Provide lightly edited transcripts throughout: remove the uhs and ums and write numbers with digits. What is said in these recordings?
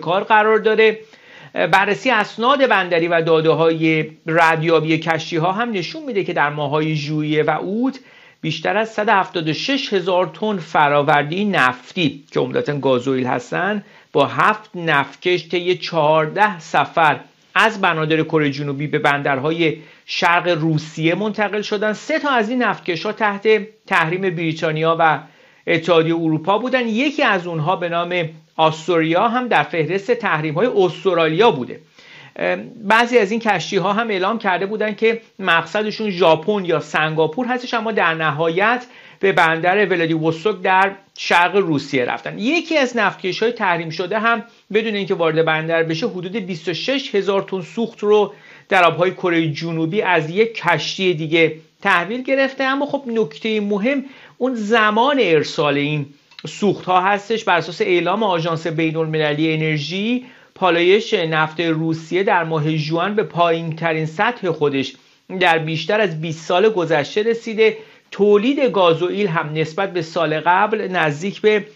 کار قرار داره. بررسی اسناد بندری و داده‌های ردیابی کشتی‌ها هم نشون میده که در ماه‌های ژوئیه و اوت بیشتر از 176,000 تن فراورده نفتی که عمدتاً گازوئیل هستن با 7 نفتکش طی 14 سفر از بنادر کره جنوبی به بندرهای شرق روسیه منتقل شدن. 3 تا از این نفتکش‌ها تحت تحریم بریتانیا و اتحادیه اروپا بودن. یکی از اونها به نام آستوریا هم در فهرست تحریم‌های استرالیا بوده. بعضی از این کشتی‌ها هم اعلام کرده بودن که مقصدشون ژاپن یا سنگاپور هستش، اما در نهایت به بندر ولادیوستوک در شرق روسیه رفتن. یکی از نفتکش‌های تحریم شده هم بدون اینکه وارد بندر بشه حدود 26,000 تن سوخت رو در آب‌های کره جنوبی از یک کشتی دیگه تحویل گرفته. اما خب نکته مهم اون زمان ارسال این سوخت‌ها هستش. بر اساس اعلام آژانس بین‌المللی انرژی، پالایش نفت روسیه در ماه ژوئن به پایین‌ترین سطح خودش در بیشتر از 20 سال گذشته رسیده. تولید گازوئیل هم نسبت به سال قبل نزدیک به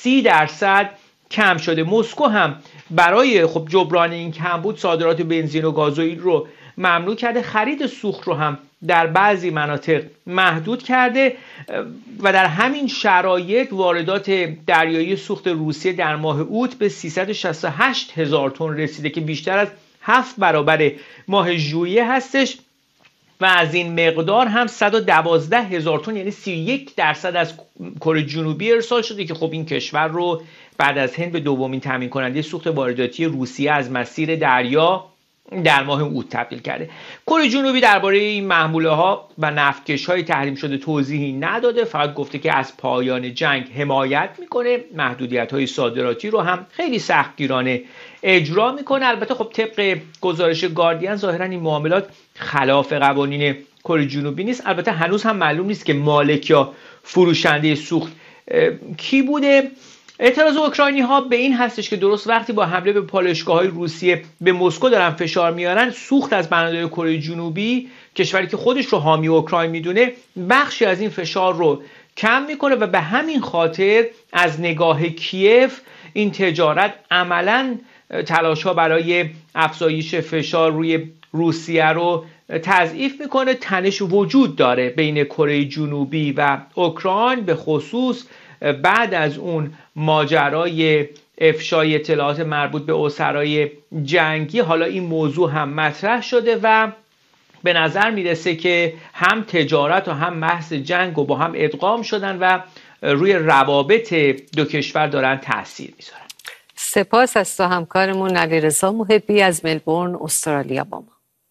30% کم شده. مسکو هم برای جبران این کمبود صادرات بنزین و گازوئیل رو ممنوع کرده. خرید سوخت رو هم در بعضی مناطق محدود کرده و در همین شرایط واردات دریایی سوخت روسیه در ماه اوت به 368,000 تن رسیده که بیشتر از 7 برابر ماه ژوئیه هستش و از این مقدار هم 112,000 تن یعنی 31% از کره جنوبی ارسال شده که خب این کشور رو بعد از هند به دومین تامین کننده سوخت وارداتی روسیه از مسیر دریا در ماه اوت تبدیل کرده. کره جنوبی درباره این محموله ها و نفتکش های تحریم شده توضیحی نداده، فقط گفته که از پایان جنگ حمایت میکنه، محدودیت های صادراتی رو هم خیلی سختگیرانه اجرا میکنه. البته خب طبق گزارش گاردین ظاهرا این معاملات خلاف قوانین کره جنوبی نیست. البته هنوز هم معلوم نیست که مالک یا فروشنده سوخت کی بوده. اعتراض اوکراینی ها به این هستش که درست وقتی با حمله به پالایشگاه های روسیه به مسکو دارن فشار میارن، سوخت از بنادر کره جنوبی، کشوری که خودش رو حامی اوکراین میدونه، بخشی از این فشار رو کم میکنه و به همین خاطر از نگاه کیف این تجارت عملاً تلاش ها برای افزایش فشار روی روسیه رو تضعیف میکنه. تنش وجود داره بین کره جنوبی و اوکراین، به خصوص بعد از اون ماجرای افشای اطلاعات مربوط به اسرای جنگی. حالا این موضوع هم مطرح شده و به نظر میرسه که هم تجارت و هم بحث جنگ و با هم ادغام شدن و روی روابط دو کشور دارن تاثیر میذارن. سپاس از تو همکارمون علیرضا محبی از ملبورن استرالیا با ما.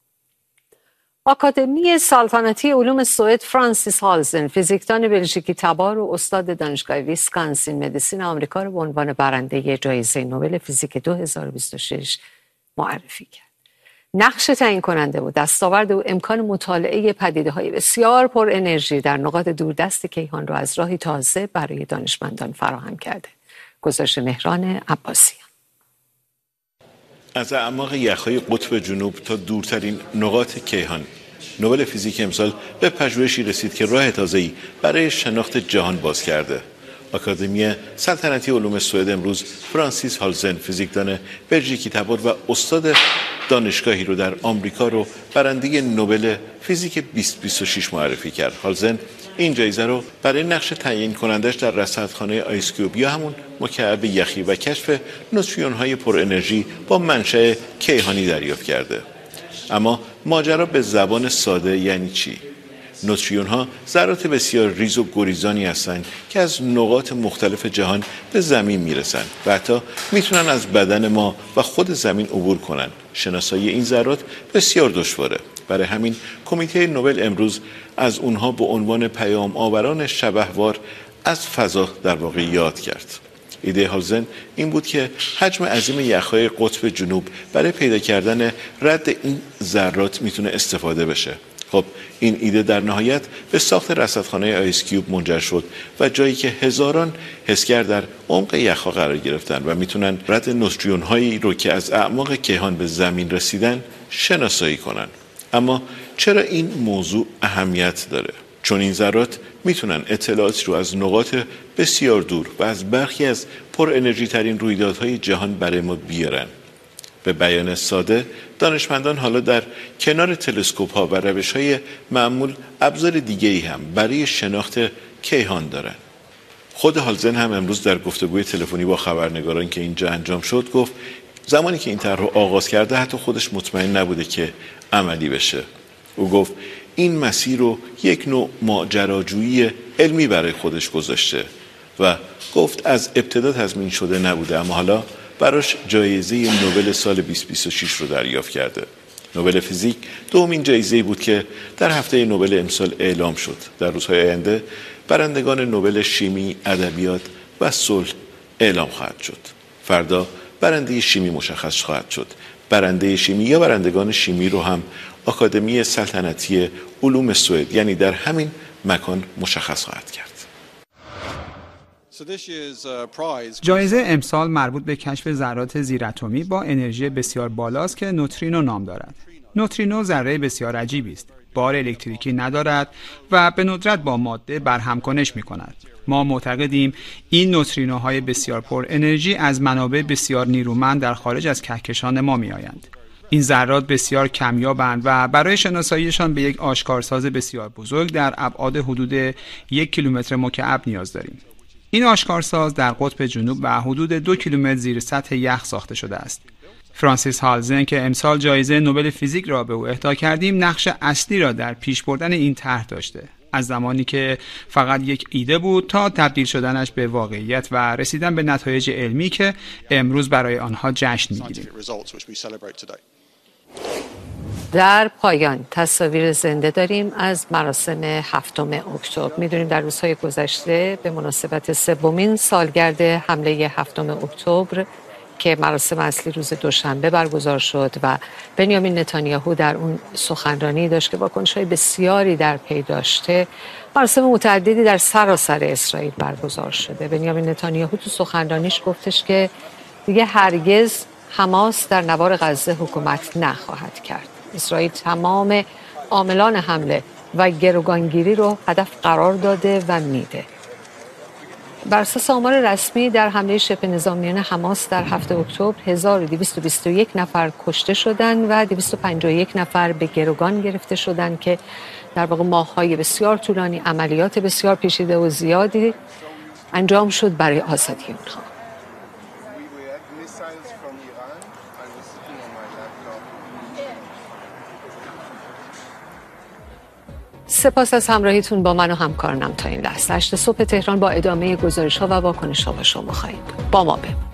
آکادمی سلطنتی علوم سوئد فرانسیس هالزن، فیزیکدان بلژیکی تبار و استاد دانشگاه ویسکانسین مدیسین آمریکا رو به عنوان برنده جایزه نوبل فیزیک 2026 معرفی کرد. نقش تعیین کننده و دستاورد او امکان مطالعه پدیده‌های بسیار پر انرژی در نقاط دوردست کیهان را از راهی تازه برای دانشمندان فراهم کرده. گزارش مهران عباسیان. از اعماق یخ‌های قطب جنوب تا دورترین نقاط کیهان، نوبل فیزیک امسال به پژوهشی رسید که راه تازه‌ای برای شناخت جهان باز کرده. آکادمی سلطنتی علوم سوئد امروز فرانسیس هالزن، فیزیکدان بلژیکی تبار و استاد دانشگاهی رو در آمریکا رو برنده نوبل فیزیک 2026 معرفی کرد. هالزن این جایزه رو برای نقش تعیین کنندش در رصدخانه آیس کیوب یا همون مکعب یخی و کشف نوتریون‌های پر انرژی با منشأ کیهانی دریافت کرده. اما ماجرا به زبان ساده یعنی چی؟ نوتریون‌ها ذرات بسیار ریز و گریزانی هستند که از نقاط مختلف جهان به زمین میرسند و حتی میتونن از بدن ما و خود زمین عبور کنن. شناسایی این ذرات بسیار دشواره. برای همین کمیته نوبل امروز از اونها به عنوان پیام آوران شبحوار از فضا در واقع یاد کرد. ایده هالزن این بود که حجم عظیم یخ‌های قطب جنوب برای پیدا کردن رد این ذرات میتونه استفاده بشه. خب این ایده در نهایت به ساخت رصدخانه آیس کیوب منجر شد و جایی که هزاران حسگر در عمق یخ‌ها قرار گرفتن و میتونن رد نوتریون هایی رو که از اعماق کیهان به زمین رسیدن شناسایی کنن. اما چرا این موضوع اهمیت داره؟ چون این ذرات میتونن اطلاعاتی رو از نقاط بسیار دور و از برخی از پر انرژی ترین رویدادهای جهان برای ما بیارن. به بیان ساده، دانشمندان حالا در کنار تلسکوپ ها و روش های معمول ابزار دیگه ای هم برای شناخت کیهان دارن. خود هالزن هم امروز در گفتگوی تلفنی با خبرنگاران که اینجا انجام شد گفت زمانی که این طرح رو آغاز کرده حتی خودش مطمئن نبوده که عملی بشه. او گفت این مسیر رو یک نوع ماجراجویی علمی برای خودش گذاشته و گفت از ابتدا تضمین شده نبوده، اما حالا براش جایزه نوبل سال 2026 رو دریافت کرده. نوبل فیزیک دومین جایزه‌ای بود که در هفته نوبل امسال اعلام شد. در روزهای آینده برندگان نوبل شیمی، ادبیات و صلح اعلام خواهد شد. فردا برنده شیمی مشخص خواهد شد. برنده شیمی یا برندگان شیمی رو هم آکادمی سلطنتی علوم سوئد یعنی در همین مکان مشخص خواهد کرد. جایزه امسال مربوط به کشف ذرات زیراتمی با انرژی بسیار بالاست که نوترینو نام دارد. نوترینو ذره بسیار عجیبی است. بار الکتریکی ندارد و به ندرت با ماده برهمکنش می‌کند. ما معتقدیم این نوترینوهای بسیار پر انرژی از منابع بسیار نیرومند در خارج از کهکشان ما می‌آیند. این ذرات بسیار کمیابند و برای شناساییشان به یک آشکارساز بسیار بزرگ در ابعاد حدود 1 کیلومتر مکعب نیاز داریم. این آشکارساز در قطب جنوب و حدود 2 کیلومتر زیر سطح یخ ساخته شده است. فرانسیس هالزن که امسال جایزه نوبل فیزیک را به او اهدا کردیم، نقش اصلی را در پیش بردن این طرح داشته. از زمانی که فقط یک ایده بود تا تبدیل شدنش به واقعیت و رسیدن به نتایج علمی که امروز برای آنها جشن می‌گیریم. در پایان تصاویر زنده داریم از مراسم 7 اکتبر. می‌دونیم در روزهای گذشته به مناسبت 3مین سالگرد حمله 7 اکتبر که مراسم اصلی روز دوشنبه برگزار شد و بنیامین نتانیاهو در اون سخنرانی داشت که واکنش‌های بسیاری در پی داشته. مراسم متعددی در سراسر اسرائیل برگزار شده. بنیامین نتانیاهو تو سخنرانیش گفتش که دیگه هرگز حماس در نوار غزه حکومت نخواهد کرد. اسرائیل تمام عاملان حمله و گروگانگیری رو هدف قرار داده و میده. بر اساس آمار رسمی در حمله شبه نظامیان حماس در 7 اکتبر 1221 نفر کشته شدند و 251 نفر به گروگان گرفته شدند که در واقع ماه‌های بسیار طولانی عملیات بسیار پیچیده و زیادی انجام شد برای آزادی اونها. سپاس از همراهیتون با من و همکارانم تا این لحظه. 8 صبح تهران با ادامه گزارش‌ها و واکنش‌ها با شما خواهیم بود. با ما بمونید.